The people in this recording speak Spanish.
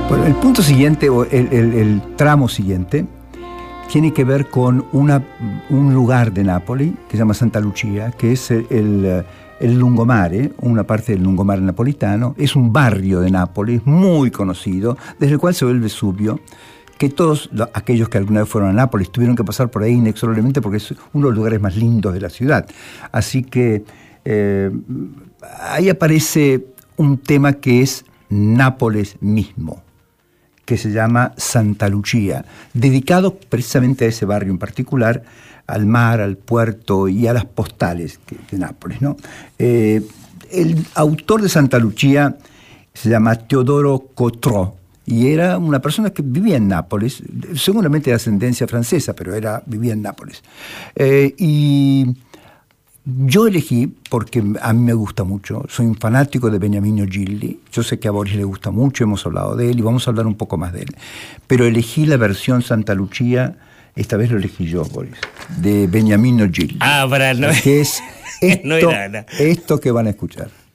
Bueno, el punto siguiente, o el tramo siguiente, tiene que ver con un lugar de Nápoles que se llama Santa Lucia, que es el lungomare, una parte del lungomare napolitano. Es un barrio de Nápoles muy conocido, desde el cual se ve el Vesubio, que todos aquellos que alguna vez fueron a Nápoles tuvieron que pasar por ahí inexorablemente porque es uno de los lugares más lindos de la ciudad. Así que ahí aparece un tema que es Nápoles mismo, que se llama Santa Lucia, dedicado precisamente a ese barrio en particular, al mar, al puerto y a las postales de Nápoles, ¿no? El autor de Santa Lucia se llama Teodoro Cotró y era una persona que vivía en Nápoles, seguramente de ascendencia francesa, pero vivía en Nápoles. Y yo elegí, porque a mí me gusta mucho, soy un fanático de Beniamino Gigli, yo sé que a Boris le gusta mucho, hemos hablado de él y vamos a hablar un poco más de él, pero elegí la versión Santa Lucia, esta vez lo elegí yo, Boris, de Beniamino Gigli, para no, que es esto, no era, no. esto que van a escuchar.